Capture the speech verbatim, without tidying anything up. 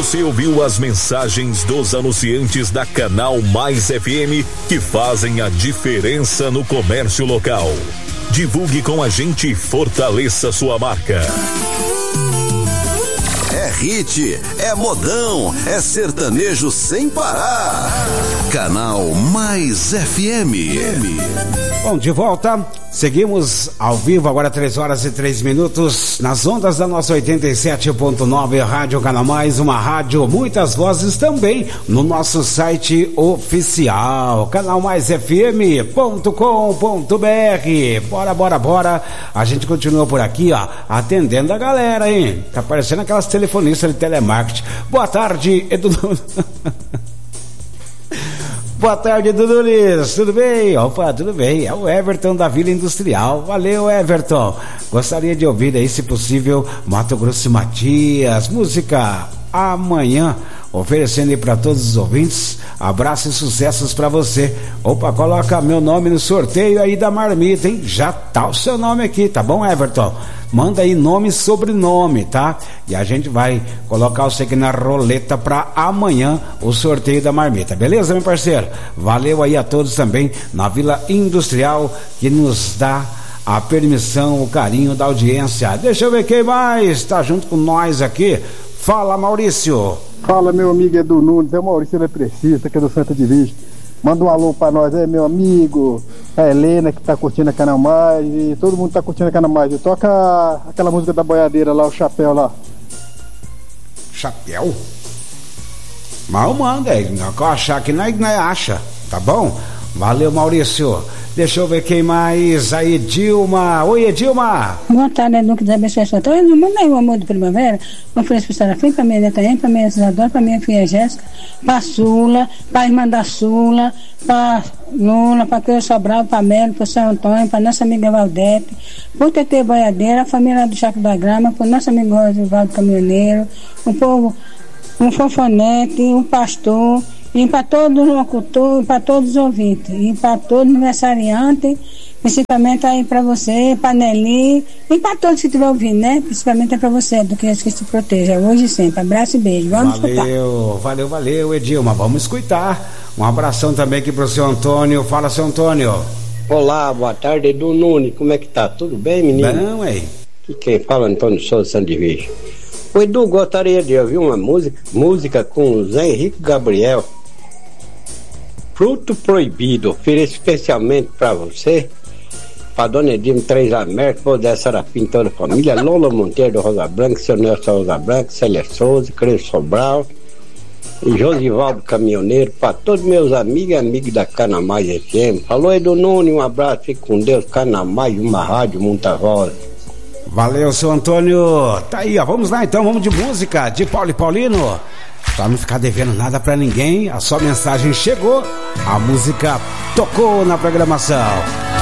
Você ouviu as mensagens dos anunciantes da Canal Mais F M que fazem a diferença no comércio local. Divulgue com a gente e fortaleça sua marca. É hit, é modão, é sertanejo sem parar. Canal Mais F M. Bom, de volta, seguimos ao vivo agora três horas e três minutos nas ondas da nossa oitenta e sete ponto nove Rádio Canal Mais, uma rádio, muitas vozes também no nosso site oficial, canal mais f m ponto com ponto b r. Bora, bora, bora. A gente continua por aqui, ó, atendendo a galera, hein? Tá parecendo aquelas telefonistas de telemarketing. Boa tarde, Edu. Boa tarde, Dudu Liz, tudo bem? Opa, tudo bem, é o Everton da Vila Industrial. Valeu, Everton. Gostaria de ouvir aí, se possível, Mato Grosso e Matias, música Amanhã, oferecendo aí para todos os ouvintes, abraço e sucessos para você. Opa, coloca meu nome no sorteio aí da marmita, hein? Já tá o seu nome aqui, tá bom, Everton? Manda aí nome e sobrenome, tá? E a gente vai colocar você aqui na roleta para amanhã o sorteio da marmita, beleza, meu parceiro? Valeu aí a todos também na Vila Industrial que nos dá a permissão, o carinho da audiência. Deixa eu ver quem mais tá junto com nós aqui. Fala, Maurício. Fala, meu amigo Edu Nunes, é o Maurício Eletricista, que é do Santa Divisa. Manda um alô pra nós, é meu amigo, a Helena que tá curtindo a Canal Mais, e todo mundo tá curtindo a Canal Mais. E toca aquela música da boiadeira lá, o Chapéu lá. Chapéu? Mal manda, é, não que eu achar que nós, nós acha, tá bom? Valeu, Maurício. Deixa eu ver quem mais. A Edilma. Oi, Edilma. Boa tarde, Edu, que Deus abençoe a sua tarde. No mundo aí, o amor de primavera. Um ofereço para o Serafim, para minha neta, para minha Isadora, para minha filha Jéssica, para a Sula, para a irmã da Sula, para Lula, para Cleo Sobral, para Melo, para o São Antônio, para nossa amiga Valdete, para o T T Boiadeira, a família do Chaco da Grama, para o nosso amigo Rosivaldo Caminhoneiro, o povo, um fofonete, um pastor. E para todos os locutores, para todos os ouvintes, e para todos os aniversariantes, principalmente aí para você, para Nelly, e para todos que estiver ouvindo, né? Principalmente é para você, do que Deus que te proteja, hoje e sempre. Abraço e beijo. Vamos valeu, escutar. Valeu, valeu, valeu, Edilma. Vamos escutar. Um abração também aqui para o seu Antônio. Fala, seu Antônio. Olá, boa tarde, Edu Nunes. Como é que tá? Tudo bem, menino? Não, é. Que quem fala, Antônio Souza, Santa Divisa. O Edu, gostaria de ouvir uma música, música com o Zé Henrique Gabriel. Fruto Proibido, ofereço especialmente para você, para Dona Edilma Três Américas, para o Zé Serafim, toda a família, Lola Monteiro do Rosa Branca, seu Nelson Rosa Branca, Célia Souza, Cleo Sobral e Josivaldo Caminhoneiro, para todos meus amigos e amigos da Canal Mais F M. Falou, Edu Nunes, um abraço, fique com Deus, Canal Mais, uma rádio, muita voz. Valeu, seu Antônio. Tá aí, ó, vamos lá então, vamos de música, de Paulo e Paulino. Pra não ficar devendo nada pra ninguém, a sua mensagem chegou, a música tocou na programação.